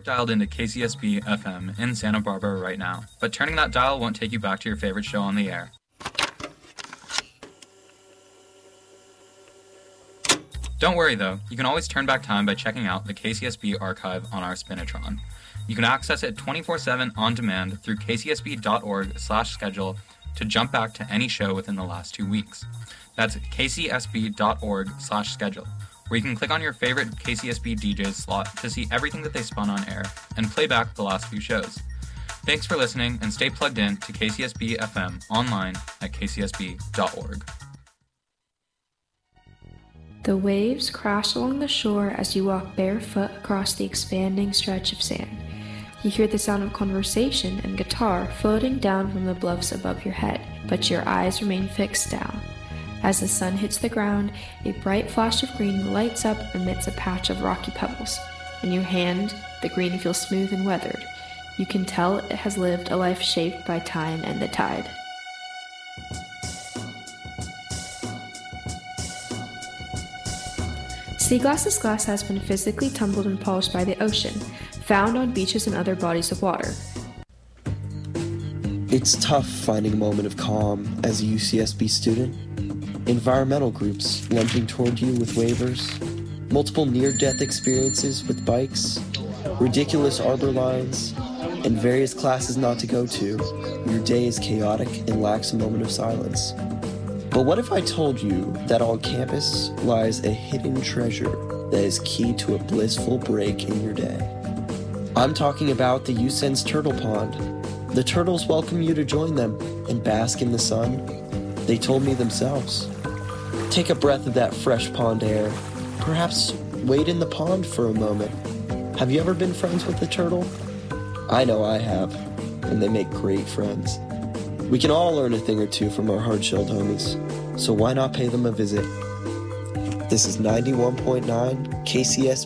You're dialed into KCSB FM in Santa Barbara right now, but turning that dial won't take you back to your favorite show on the air. Don't worry though, you can always turn back time by checking out the KCSB archive on our Spinitron. You can access it 24/7 on demand through kcsb.org/schedule to jump back to any show within the last 2 weeks. That's kcsb.org/schedule, where you can click on your favorite KCSB DJ's slot to see everything that they spun on air and play back the last few shows. Thanks for listening and stay plugged in to KCSB FM online at kcsb.org. The waves crash along the shore as you walk barefoot across the expanding stretch of sand. You hear the sound of conversation and guitar floating down from the bluffs above your head, but your eyes remain fixed down. As the sun hits the ground, a bright flash of green lights up amidst a patch of rocky pebbles. In your hand, the green feels smooth and weathered. You can tell it has lived a life shaped by time and the tide. Sea Glass's glass has been physically tumbled and polished by the ocean, found on beaches and other bodies of water. It's tough finding a moment of calm as a UCSB student. Environmental groups lunging toward you with waivers, multiple near-death experiences with bikes, ridiculous arbor lines, and various classes not to go to. Your day is chaotic and lacks a moment of silence. But what if I told you that on campus lies a hidden treasure that is key to a blissful break in your day? I'm talking about the USEN's Turtle Pond. The turtles welcome you to join them and bask in the sun. They told me themselves. Take a breath of that fresh pond air. Perhaps wade in the pond for a moment. Have you ever been friends with a turtle? I know I have, and they make great friends. We can all learn a thing or two from our hard-shelled homies, so why not pay them a visit? This is 91.9 KCSB.